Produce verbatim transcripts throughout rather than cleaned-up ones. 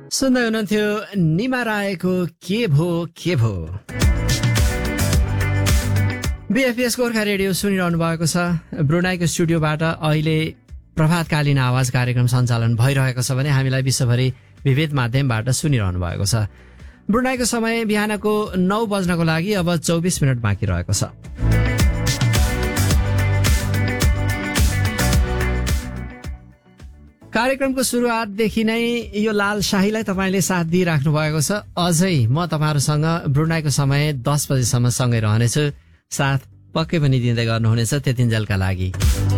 सुन्दै हुनुहुन्थ्यो निमा रायको के भो के भो। बीएफएस गोर्खा रेडियो सुनिरहनु भएको छ। ब्रुनाईको स्टुडियोबाट अहिले प्रभातकालीन आवाज कार्यक्रम सञ्चालन भइरहेको छ भने हामीलाई विश्वभरि विविध माध्यमबाट सुनिरहनु भएको छ। ब्रुनाईको समय बिहानको नौ बज्नको लागि अब चौबिस मिनट बाँकी रहेको छ। कार्यक्रमको सुरुवातदेखि नै यो लाल शाहीलाई तपाईँले साथ दिइराख्नु भएको छ। अझै म तपाईँहरूसँग ब्रुनाईको समय दस बजेसम्म सँगै रहनेछु। साथ पक्कै पनि दिँदै गर्नुहुनेछ त्यतिन्जेलका लागि।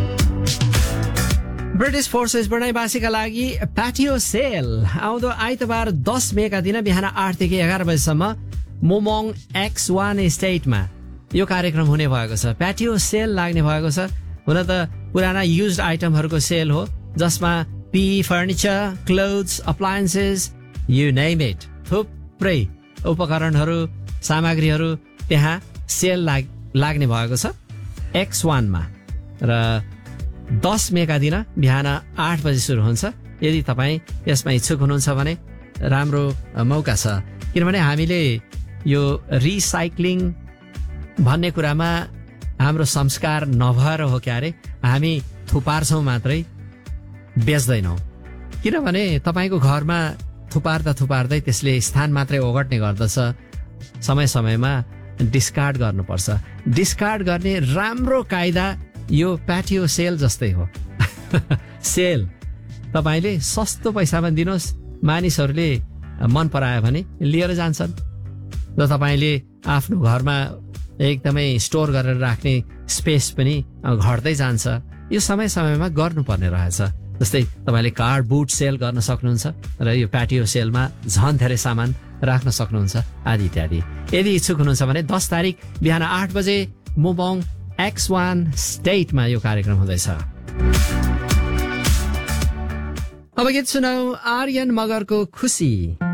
ब्रिटिस फोर्सेस ब्रुनाईवासीका लागि प्याटियो सेल आउँदो आइतबार दस मेका दिन बिहान आठदेखि एघार बजेसम्म मोमोङ एक्स वान स्टेटमा यो कार्यक्रम हुने भएको छ। प्याटियो सेल लाग्ने भएको छ। हुन त पुराना युज्ड आइटमहरूको सेल हो, जसमा P furniture, clothes, appliances, you name it, थुप्रै उपकरणहरू सामग्रीहरू त्यहाँ सेल लाग लाग्ने भएको छ एक्स वानमा। र दस मेका दिन बिहान आठ बजी सुरु हुन्छ। यदि तपाईँ यसमा इच्छुक हुनुहुन्छ भने राम्रो मौका छ, किनभने हामीले यो रिसाइक्लिङ भन्ने कुरामा हाम्रो संस्कार नभएर हो क्यारे, हामी थुपार्छौँ मात्रै, बेच्दैनौँ। किनभने तपाईँको घरमा थुपार्दा थुपार्दै त्यसले स्थान मात्रै ओगट्ने गर्दछ। समय समयमा डिस्कार्ड गर्नुपर्छ। डिस्कार्ड गर्ने राम्रो कायदा यो प्याटियो सेल जस्तै हो। सेल तपाईँले सस्तो पैसामा दिनुहोस्, मानिसहरूले मन परायो भने लिएर जान्छन् र तपाईँले आफ्नो घरमा एकदमै स्टोर गरेर राख्ने स्पेस पनि घट्दै जान्छ। यो समय समयमा गर्नुपर्ने रहेछ। जस्तै तपाईँले कार्ड बुट सेल गर्न सक्नुहुन्छ र यो प्याटियो सेलमा झन् धेरै सामान राख्न सक्नुहुन्छ आदि इत्यादि। यदि इच्छुक हुनुहुन्छ भने दस तारिक बिहान आठ बजे मोमोङ एक्स वान स्टेटमा यो कार्यक्रम हुँदैछ। अब गीत सुनौ आर्यन मगरको खुसी।